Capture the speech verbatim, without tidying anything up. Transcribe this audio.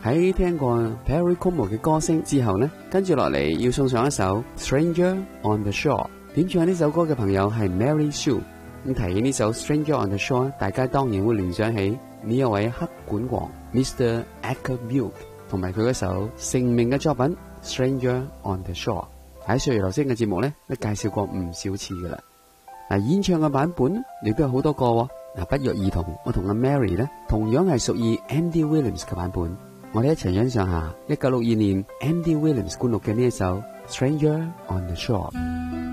喺聽過 Perry Como 嘅歌聲之後呢，跟住落嚟要送上一首 Stranger on the Shore。點唱呢首歌嘅朋友係 Mary Sue。咁提起呢首 Stranger on the Shore， 大家當然會聯想起呢一位黑管王 Mister Edgar Bug 同埋佢嗰首成名嘅作品 Stranger on the Shore。喺歲月留聲嘅節目呢，都介紹過唔少次噶啦。嗱，演唱嘅版本亦都有好多個喎。嗱，不約而同，我同阿 Mary 呢，同樣係屬於 Andy Williams 嘅版本。我哋一齊欣賞下一九六二年 Andy Williams 灌錄嘅呢一首 Stranger on the Shore。